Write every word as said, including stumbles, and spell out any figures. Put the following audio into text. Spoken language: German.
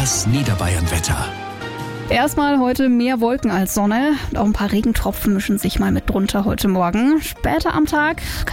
Das Niederbayern-Wetter. Erstmal heute mehr Wolken als Sonne. Auch ein paar Regentropfen mischen sich mal mit drunter heute Morgen. Später am Tag